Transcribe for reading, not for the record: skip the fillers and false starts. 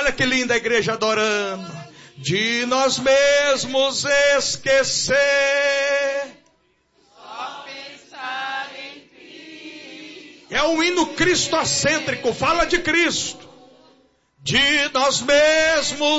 Olha que linda a igreja adorando. De nós mesmos esquecer. Só pensar em Cristo. É um hino cristocêntrico, fala de Cristo. De nós mesmos